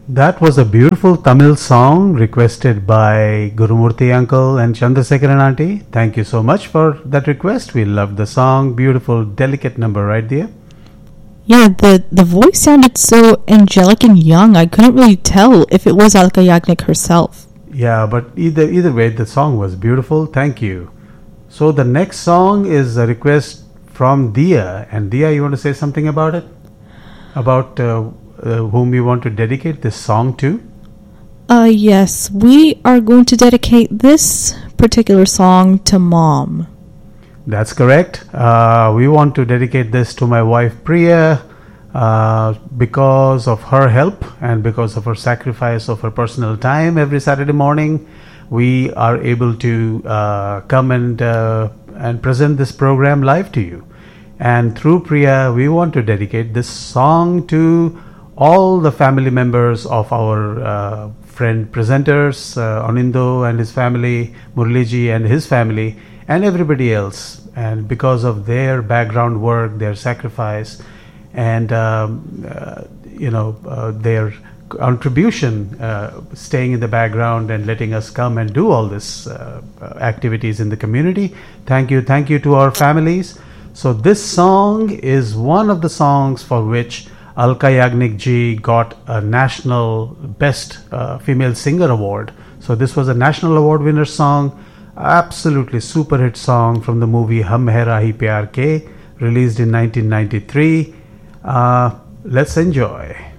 That was a beautiful Tamil song requested by Gurumurthy uncle and Chandrasekharan auntie. Thank you so much for that request. We loved the song. Beautiful, delicate number right there. Yeah, the voice sounded so angelic and young. I couldn't really tell if it was Alka Yagnik herself. Yeah, but either way, the song was beautiful. Thank you. So the next song is a request from Dia. And Dia, you want to say something about it? About whom you want to dedicate this song to? Yes, we are going to dedicate this particular song to Mom. That's correct. We want to dedicate this to my wife Priya because of her help and because of her sacrifice of her personal time every Saturday morning. We are able to come and present this program live to you. And through Priya, we want to dedicate this song to all the family members of our friend presenters, Anindo and his family, Murliji and his family, and everybody else. And because of their background work, their sacrifice, and their contribution, staying in the background and letting us come and do all this activities in the community. Thank you to our families. So this song is one of the songs for which Alka Yagnik ji got a National Best Female Singer Award. So this was a National Award winner song, absolutely super hit song from the movie Hum Hai Rahi Pyar Ke, released in 1993. Let's enjoy.